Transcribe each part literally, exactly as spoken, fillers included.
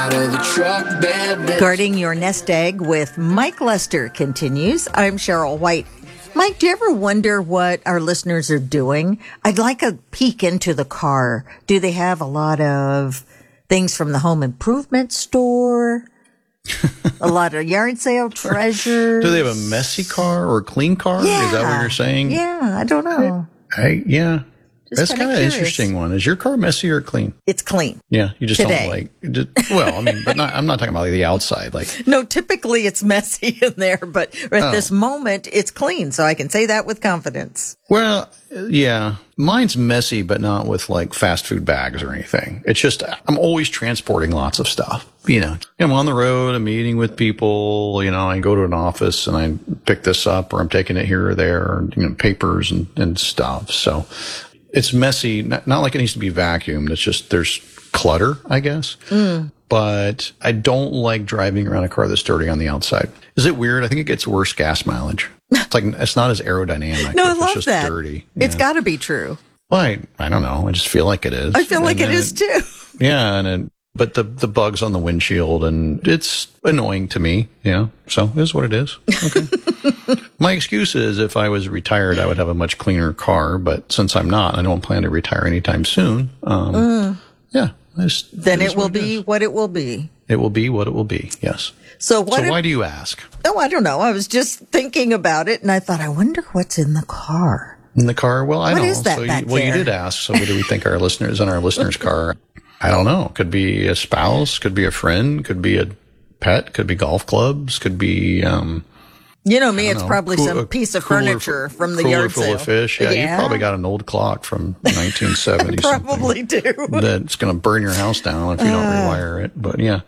Out of the truck, bad bitch. Guarding your nest egg with Mike Lester continues. I'm Cheryl White. Mike, do you ever wonder what our listeners are doing? I'd like a peek into the car. Do they have a lot of things from the home improvement store? A lot of yard sale treasures? Do they have a messy car or a clean car? Yeah. Is that what you're saying? Yeah, I don't know. I, I yeah. Just That's kind of an interesting one. Is your car messy or clean? It's clean. Yeah, you just Today. don't like. Just, well, I mean, but not, I'm not talking about like the outside. Like, No, typically it's messy in there, but at Oh. this moment it's clean, so I can say that with confidence. well, yeah, mine's messy, but not with like fast food bags or anything. It's just I'm always transporting lots of stuff. You know, I'm on the road, I'm meeting with people. You know, I go to an office and I pick this up, or I'm taking it here or there, or, you know, papers and, and stuff. So. It's messy, not, not like it needs to be vacuumed. It's just there's clutter, I guess. Mm. But I don't like driving around a car that's dirty on the outside. Is it weird? I think it gets worse gas mileage. It's like it's not as aerodynamic. No, I it's love just that. dirty. It's Yeah. got to be true. Well, I, I don't know. I just feel like it is. I feel like And it is too. Yeah, and it, but the the bugs on the windshield, and it's annoying to me. Yeah, so it is what it is. Okay. My excuse is if I was retired, I would have a much cleaner car. But since I'm not, I don't plan to retire anytime soon. Um, mm. Yeah. Just, Then it, it will what be it what it will be. It will be what it will be. Yes. So what? So if, why do you ask? Oh, I don't know. I was just thinking about it, and I thought, I wonder what's in the car. In the car? Well, I What don't is know. that so back you, well, you there? did ask. So what do we think our listeners in our listeners' car? I don't know. Could be a spouse. Could be a friend. Could be a pet. Could be golf clubs. Could be. Um, You know me, I it's don't know, probably cool- some a piece of cooler furniture fu- from the cooler yard full sale. of fish. Yeah, you probably got an old clock from nineteen seventy. Probably do. That's going to burn your house down if you don't Uh. rewire it. But yeah.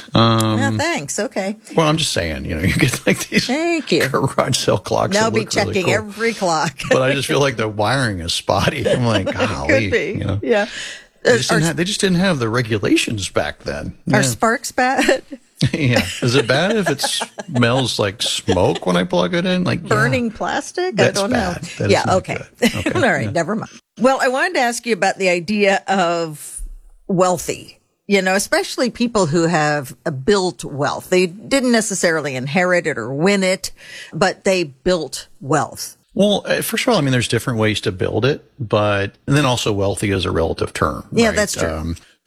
Um, Yeah, thanks. Okay. well, I'm just saying, you know, you get like these Thank you. garage sale clocks. Now that be look really checking cool. every clock. But I just feel like the wiring is spotty. I'm like, golly. Could be. You know? Yeah. They Uh, just, are, didn't have, they just didn't have the regulations back then. are Yeah. sparks bad? yeah. Is it bad if it smells like smoke when I plug it in? Like yeah. Burning plastic? That's I don't bad. know. That is yeah, not okay. good. Okay, All right, yeah. never mind. Well, I wanted to ask you about the idea of wealthy, you know, especially people who have uh, built wealth. They didn't necessarily inherit it or win it, but they built wealth. Well, uh, first of all, I mean, there's different ways to build it, but and then also wealthy is a relative term. Yeah, right? that's true. Um,